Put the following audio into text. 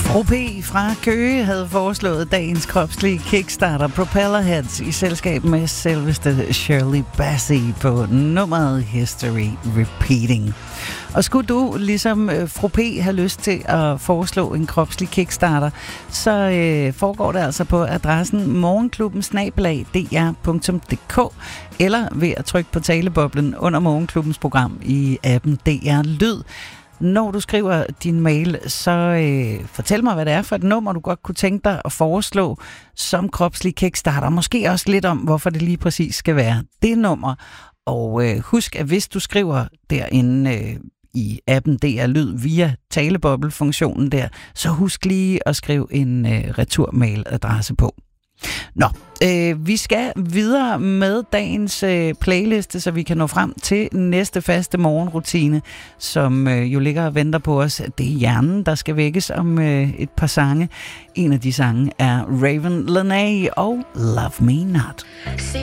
Fru P. fra Køge havde foreslået dagens kropslige kickstarter Propellerheads i selskab med selveste Shirley Bassey på nummeret History Repeating. Og skulle du, ligesom Fru P. have lyst til at foreslå en kropslig kickstarter, så foregår det altså på adressen morgenklubben@dr.dk eller ved at trykke på taleboblen under Morgenklubbens program i appen DR Lyd. Når du skriver din mail, så fortæl mig, hvad det er for et nummer, du godt kunne tænke dig at foreslå som kropslig kickstarter. Måske også lidt om, hvorfor det lige præcis skal være det nummer. Og husk, at hvis du skriver derinde i appen DR Lyd via taleboble-funktionen der, så husk lige at skrive en returmailadresse på. Nå, vi skal videre med dagens playliste, så vi kan nå frem til næste faste morgenrutine, som jo ligger og venter på os. Det er hjernen, der skal vækkes om et par sange. En af de sange er Raven Lenae og Love Me Not.